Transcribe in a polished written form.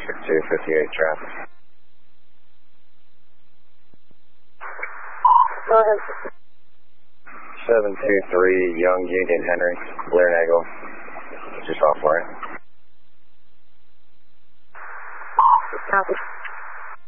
6258 traffic. Go ahead. 723 Young Union Henry, Blair Nagel. Just off wire. Copy.